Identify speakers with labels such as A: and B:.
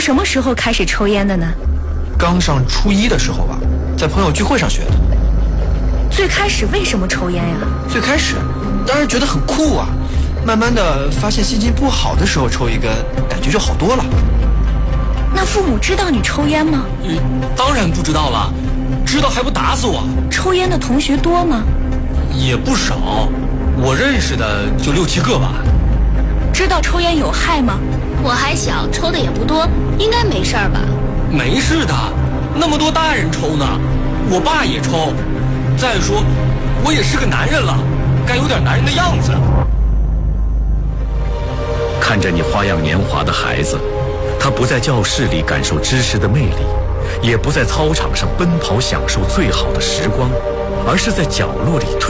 A: 什么时候开始抽烟的呢？
B: 刚上初一的时候吧，在朋友聚会上学的。
A: 最开始为什么抽烟呀？
B: 最开始当然觉得很酷啊，慢慢的发现心情不好的时候抽一根，感觉就好多了。
A: 那父母知道你抽烟吗？
C: 当然不知道了，知道还不打死我。
A: 抽烟的同学多吗？
C: 也不少，我认识的就6、7个吧。
A: 知道抽烟有害吗？
D: 我还小，抽的也不多，应该没事儿吧？
C: 没事的，那么多大人抽呢，我爸也抽。再说，我也是个男人了，该有点男人的样子。
E: 看着你花样年华的孩子，他不在教室里感受知识的魅力，也不在操场上奔跑享受最好的时光，而是在角落里